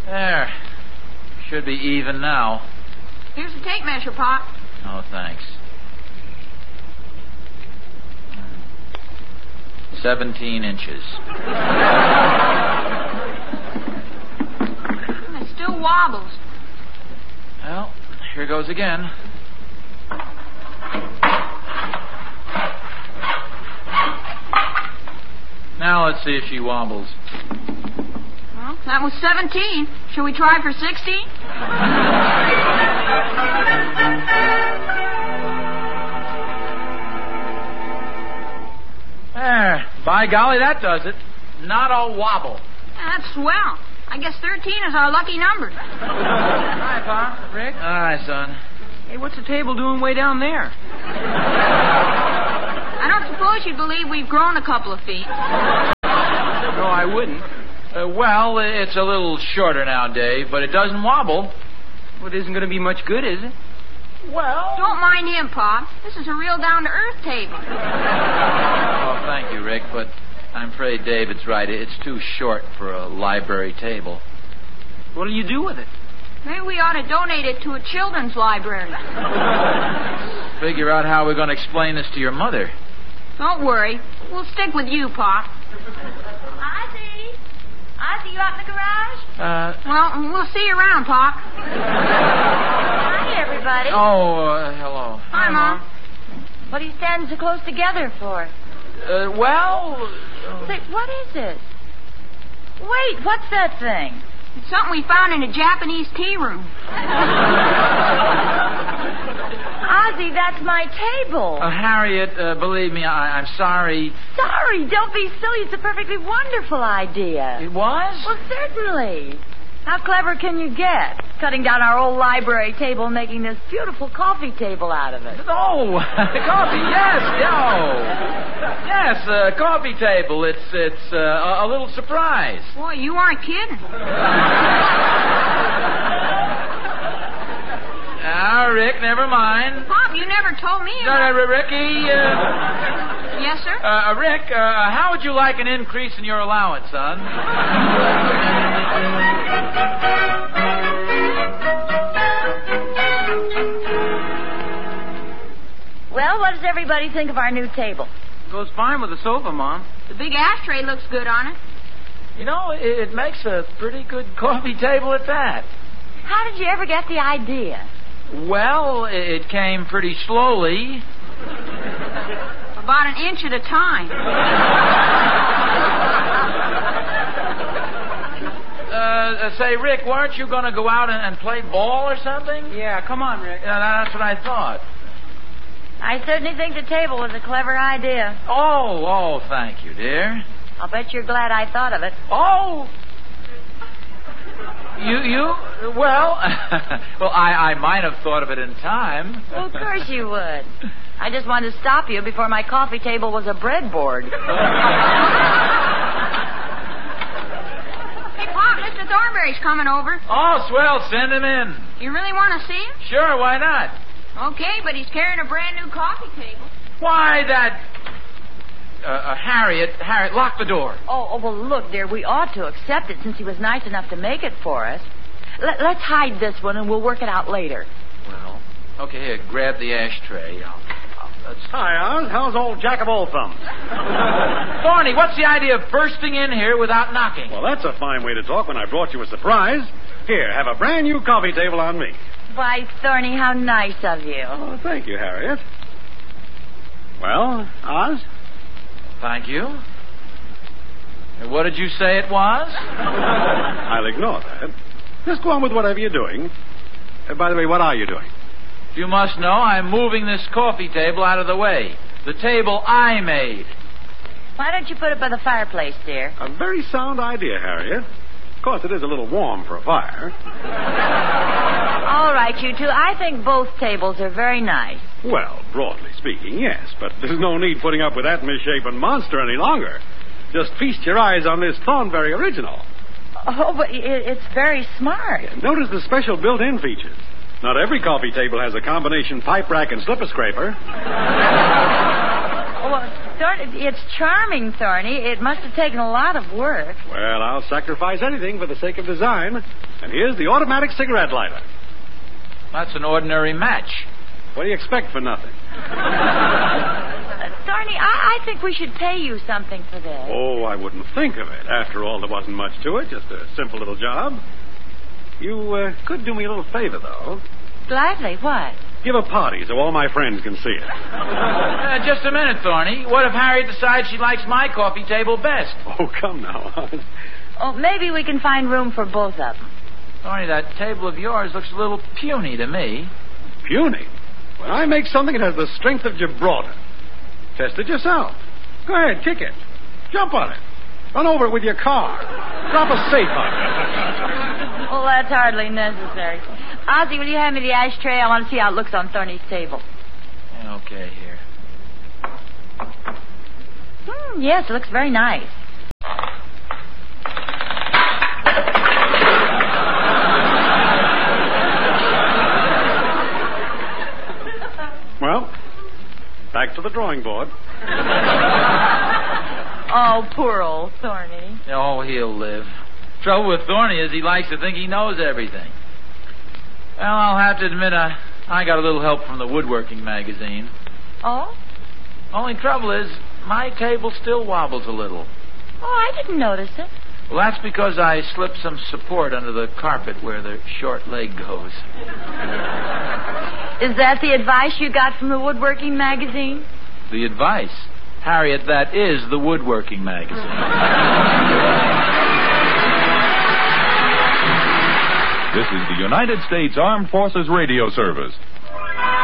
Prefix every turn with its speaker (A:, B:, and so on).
A: There. Should be even now.
B: Here's the tape measure, Pop.
A: Oh, thanks. 17 inches.
B: It still wobbles.
A: Well, here goes again. Now let's see if she wobbles.
B: Well, that was 17. Shall we try for 16?
A: There. By golly, that does it. Not a wobble.
B: Yeah, that's swell. I guess 13 is our lucky number.
C: Hi, Pa. Rick?
A: Hi, son.
C: Hey, what's the table doing way down there?
B: I don't suppose you'd believe we've grown a couple of feet.
C: No, I wouldn't.
A: Well, it's a little shorter now, Dave, but it doesn't wobble.
C: Well, it isn't going to be much good, is it?
A: Well...
B: Don't mind him, Pop. This is a real down-to-earth table.
A: Oh, thank you, Rick, but I'm afraid David's right. It's too short for a library table.
C: What'll you do with it?
B: Maybe we ought to donate it to a children's library.
A: Figure out how we're going to explain this to your mother.
B: Don't worry. We'll stick with you, Pop.
D: Ozzy? Ozzy, you out in the garage?
B: Well, we'll see you around, Pop.
D: Hi, everybody.
A: Hello.
B: Hi, Mom.
D: What are you standing so close together for? Say, what is it? Wait, what's that thing?
B: It's something we found in a Japanese tea room.
D: Ozzy, that's my table.
A: Harriet, believe me, I'm sorry.
D: Sorry, don't be silly. It's a perfectly wonderful idea.
A: It was?
D: Well, certainly. How clever can you get? Cutting down our old library table and making this beautiful coffee table out of it.
A: Oh, coffee, yes, yes, coffee table. It's a little surprise.
B: Boy, you aren't kidding.
A: Rick, never mind.
B: Pop, you never told me about...
A: Ricky,
B: Yes, sir?
A: Rick, how would you like an increase in your allowance, son?
D: Well, what does everybody think of our new table?
C: Goes fine with the sofa, Mom.
B: The big ashtray looks good on it.
A: You know, it makes a pretty good coffee table at that.
D: How did you ever get the idea?
A: Well, it came pretty slowly.
B: About an inch at a time.
A: Say, Rick, weren't you going to go out and play ball or something?
C: Yeah, come on, Rick.
A: That's what I thought.
D: I certainly think the table was a clever idea.
A: Oh, thank you, dear.
D: I'll bet you're glad I thought of it.
A: Oh! Well, I might have thought of it in time.
D: Well, of course you would. I just wanted to stop you before my coffee table was a breadboard.
B: Hey, Pop, Mr. Thornberry's coming over.
A: Oh, swell, send him in.
B: You really want to see him?
A: Sure, why not?
B: Okay, but he's carrying a brand new coffee table.
A: Why, that... Harriet, lock the door.
D: Oh, well, look, dear, we ought to accept it since he was nice enough to make it for us. Let's hide this one and we'll work it out later.
A: Well, okay, here, grab the ashtray.
E: Hi, Oz. How's old Jack of all thumbs?
A: Thorny, what's the idea of bursting in here without knocking?
E: Well, that's a fine way to talk when I brought you a surprise. Here, have a brand new coffee table on me.
D: Why, Thorny, how nice of you.
E: Oh, thank you, Harriet. Well, Oz?
A: Thank you. And what did you say it was?
E: I'll ignore that. Just go on with whatever you're doing. By the way, what are you doing?
A: You must know I'm moving this coffee table out of the way. The table I made.
D: Why don't you put it by the fireplace, dear?
E: A very sound idea, Harriet. Of course, it is a little warm for a fire.
D: All right, you two. I think both tables are very nice.
E: Well, broadly speaking, yes. But there's no need putting up with that misshapen monster any longer. Just feast your eyes on this Thornberry original.
D: Oh, but it's very smart.
E: Notice the special built-in features. Not every coffee table has a combination pipe rack and slipper scraper.
D: Well, It's charming, Thorny. It must have taken a lot of work.
E: Well, I'll sacrifice anything for the sake of design. And here's the automatic cigarette lighter.
A: That's an ordinary match.
E: What do you expect for nothing?
D: Thorny, I think we should pay you something for this.
E: Oh, I wouldn't think of it. After all, there wasn't much to it. Just a simple little job. You could do me a little favor, though.
D: Gladly. What?
E: Give a party so all my friends can see it.
A: Just a minute, Thorny. What if Harriet decides she likes my coffee table best?
E: Oh, come now.
D: Oh, maybe we can find room for both of them.
A: Thorny, that table of yours looks a little puny to me.
E: Puny? When I make something, it has the strength of Gibraltar. Test it yourself. Go ahead, kick it. Jump on it. Run over it with your car. Drop a safe on it.
D: Well, that's hardly necessary. Ozzy, will you hand me the ashtray? I want to see how it looks on Thorny's table.
A: Okay, here.
D: Yes, it looks very nice.
E: Well, back to the drawing board.
D: Oh, poor old Thorny.
A: Oh, he'll live. Trouble with Thorny is he likes to think he knows everything. Well, I'll have to admit I got a little help from the woodworking magazine.
D: Oh?
A: Only trouble is, my table still wobbles a little.
D: Oh, I didn't notice it.
A: Well, that's because I slipped some support under the carpet where the short leg goes.
D: Is that the advice you got from the woodworking magazine?
A: The advice? Harriet, that is the woodworking magazine.
F: This is the United States Armed Forces Radio Service.